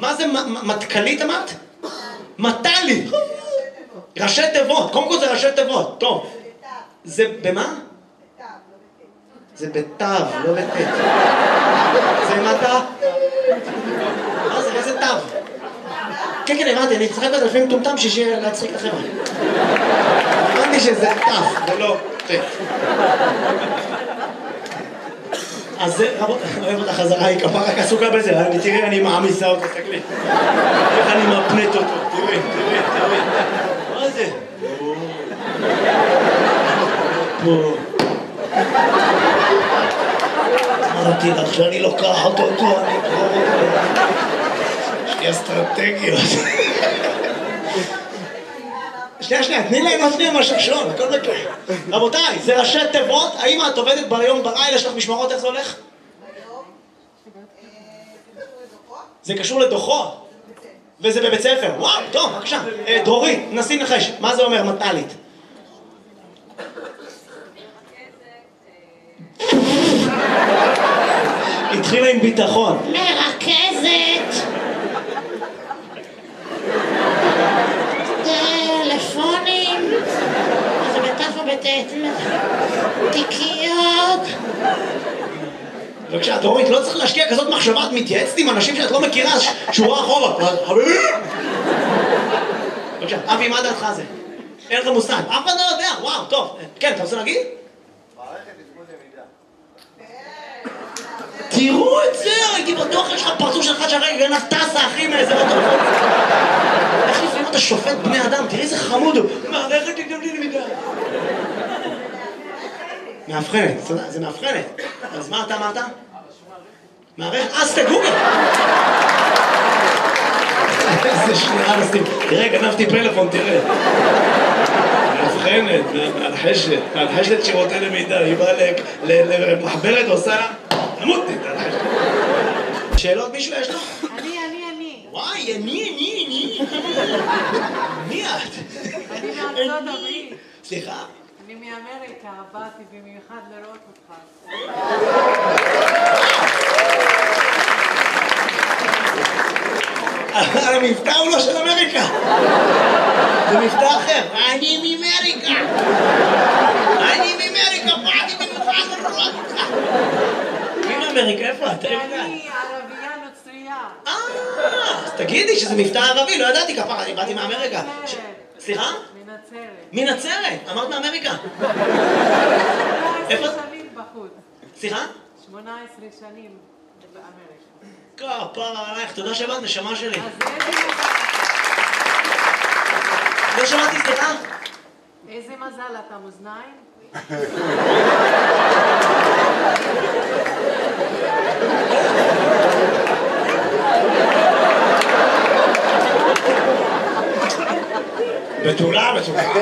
מה זה מתכלית אמרת? מטלי. ראשי תיבות. קודם כל זה ראשי תיבות. טוב. זה במה? זה בתו, לא בתת. זה מטה? מה זה? איזה תו? כן, כן, הבנתי, אני אצחק בזה לפעמים טומטם שיהיה להצחיק את החבר'ה. הבנתי שזה תו, ולא תת. אז זה, רבות, אני אוהב אותה חזרה, היא כפה רק עסוקה בזה, תראי, אני מעמיסה אותו, תסתכלי. איך אני מפנט אותו, תראי. מה זה? פה. אמרתי לך שאני לוקחת אותו, אני אקרור אותו. יש לי אסטרטגיות. שנייה, תני להם להפניע מה שחשון, הכל בקר. רבותיי, זה ראשי תיבות, האם את עובדת ביום בלילה, יש לך משמרות, איך זה הולך? זה קשור לדוחות. וזה בבית ספר. וואו, טוב, בבקשה. דרורית, נסי נחש, מה זה אומר מטלית? התחילה עם ביטחון. מרכזת. טלפונים. זה בטף ובטט. תיקיות. בבקשה, דורית, לא צריך להשקיע כזאת מחשבה, את מתייעצת עם אנשים שאת לא מכירה, שורה אחורה. בבקשה, אבי, מה דעתך זה? אין לך מושג. אף אחד לא יודע, וואו, טוב. כן, אתה רוצה להגיד? תראו את זה, הייתי בטוח, יש לך פרצוף שלך שהרגע גנב טסה, אחי, מאיזה בטוח. איך לפעמים אתה שופט בני אדם? תראי איזה חמוד הוא. מערכת תגדלי למידה. מאבחנת, זה מאבחנת. אז מה אתה אמרת? מערכת, אז תגוגל. איזה שנייה נסים. תראה, גנבתי פלאפון, תראה. מאבחנת, מאלחשת שירותי למידה. היא באה למחברת, עושה... תמותי, תלחשת. שאלות מישהו יש לו? אני. וואי, אני. מי את? אני מארצות הברית. סליחה? אני מאמריקה, באתי במיוחד לראות אותך. המבטא הוא לא של אמריקה. זה מבטא אחר. אני מאמריקה. באתי במיוחד לראות אותך. מי מאמריקה? איפה את? אני ערבייה נוצרייה. אז תגידי שזה מבטא ערבי, לא ידעתי כפרה, אני באתי מאמריקה. סליחה? מנצרת. מנצרת? אמרת מאמריקה. 18 שנים בחוץ. סליחה? 18 שנים באמריקה. כפרה עלייך, תודה שבאת, נשמה שלי. אז איזה מזל. לא שמעתי, סליחה? איזה מזל אתה מאזניים? בתולה.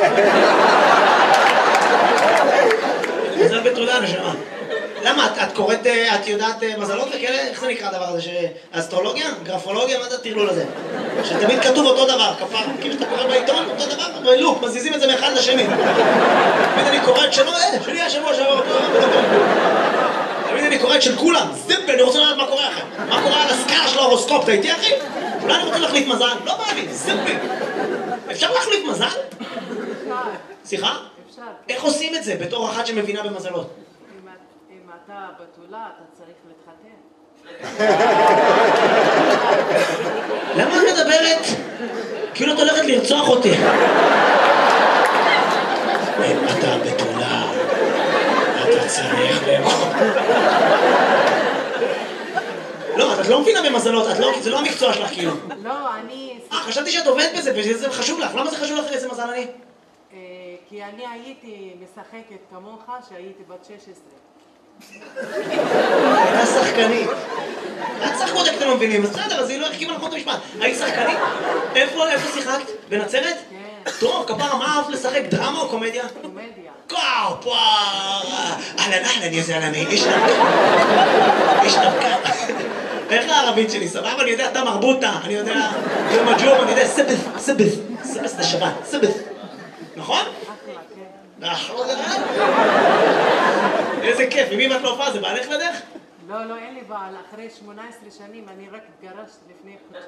מזל בתולה, נשמה. למה? את קוראת, את יודעת מזלות וכאלה? איך זה נקרא הדבר הזה? אסטרולוגיה? גרפולוגיה? מה זה הטרלול הזה? שתמיד כתוב אותו דבר, כפר. כאילו שאתה קורא בעיתון, אותו דבר, בלופ, מזיזים את זה מאחד לשני. תמיד אני קורא את שלו, שלי השבוע שעבר. תמיד אני קורא את של כולם. זיפ, אני רוצה לדעת מה קורה אחר. מה קורה על הסקאלה של ההורוסקופ, אתה איתי אחי? אולי אני רוצה להחליף מזל? לא בא לי, זיפי. אפשר להחליף מזל? סליחה? אפשר. איך עושים את זה בתור אחת שמבינה במזלות? אם אתה בתולה, אתה צריך להתחתן. למה את מדברת? כאילו את הולכת לרצוח אותי. אם אתה בתולה, אתה צריך לא, את לא מבינה במזלות, זה לא המקצוע שלך כאילו. לא, אני... חשבתי שאת עובדת בזה וזה חשוב לך. למה זה חשוב לך איזה מזל אני? כי אני הייתי משחקת כמוך שהייתי בת 16. הייתה שחקנית. את שחקות אתם לא מבינים, בסדר, אז היא לא החכימה נכון את המשפט. היית שחקנית? איפה שיחקת? בנצרת? כן. טוב, כפרה, מה אהבת לשחק? דרמה או קומדיה? קומדיה. כפרה! אהלן, יא זלמה, איש נבקה. איך הערבית שלי? סבבה, אני יודע, אתה מרבוטה, אני יודע, זה מג'ור, אני יודע, סבס זה שבת, סבס. נכון? אחלה, כן. איזה כיף, ומי בת לא הופעה? זה בעלך לדרך? לא, אין לי בעל. אחרי 18 שנים אני רק התגרשתי לפני חודשיים.